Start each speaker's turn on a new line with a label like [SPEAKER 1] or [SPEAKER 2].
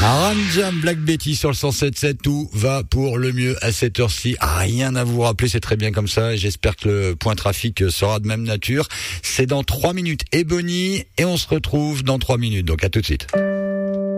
[SPEAKER 1] Ranjam Black Betty sur le 107.7, tout va pour le mieux à cette heure-ci. Rien à vous rappeler, c'est très bien comme ça. J'espère que le point trafic sera de même nature. C'est dans 3 minutes et Bonnie, et on se retrouve dans 3 minutes. Donc à tout de suite.